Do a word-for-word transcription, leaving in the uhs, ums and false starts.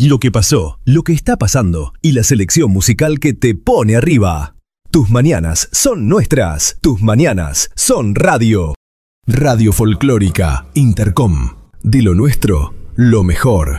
lo que pasó, lo que está pasando y la selección musical que te pone arriba. Tus mañanas son nuestras, tus mañanas son radio. Radio Folclórica Intercom. De lo nuestro, lo mejor.